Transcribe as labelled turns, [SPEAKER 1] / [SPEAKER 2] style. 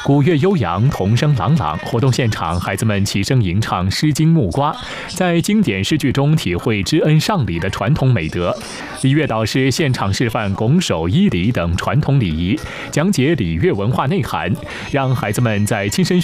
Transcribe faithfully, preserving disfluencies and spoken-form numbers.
[SPEAKER 1] 鼓乐悠扬，童声朗朗。活动现场，孩子们齐声吟唱《诗经·木瓜》，在经典诗句中体会知恩上礼的传统美德。礼乐导师现场示范拱手、揖礼等传统礼仪，讲解礼乐文化内涵，让孩子们在亲身